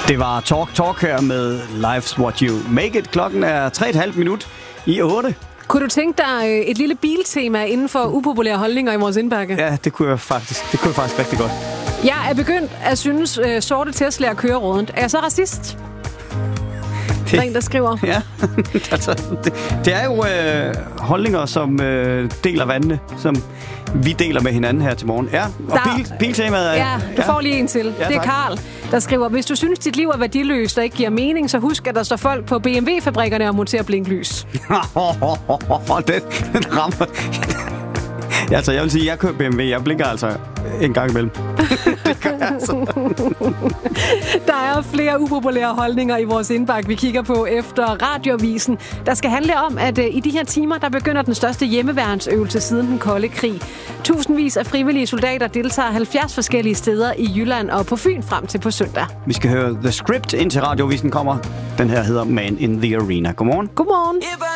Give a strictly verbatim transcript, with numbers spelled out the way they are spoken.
Det var Talk Talk her med Life's What You Make It. Klokken er tre og et halvt minut i otte. Kunne du tænke dig et lille biltema inden for upopulære holdninger i vores indbakke? Ja, det kunne jeg faktisk. Det kunne jeg faktisk rigtig godt. Jeg er begyndt at synes, uh, sorte Tesla'er kører rundt. Er jeg så racist? Det er en, der skriver. Ja, altså, det, det er jo øh, holdninger, som øh, deler vandene, som vi deler med hinanden her til morgen. Ja, og der, bil, biltemaet er... Ja, du ja. får lige en til. Ja, det er Karl, der skriver, hvis du synes, dit liv er værdiløst og ikke giver mening, så husk, at der står folk på B M W-fabrikkerne og monterer blinklys. den, den rammer... Ja, altså, jeg vil sige, at jeg kører B M W. Jeg blinker altså en gang imellem. Det gør jeg altså. Der er flere upopulære holdninger i vores indbakke, vi kigger på efter radioavisen. Der skal handle om, at uh, i de her timer, der begynder den største hjemmeværnsøvelse siden den kolde krig. Tusindvis af frivillige soldater deltager halvfjerds forskellige steder i Jylland og på Fyn frem til på søndag. Vi skal høre The Script, indtil radioavisen kommer. Den her hedder Man in the Arena. Godmorgen. Godmorgen.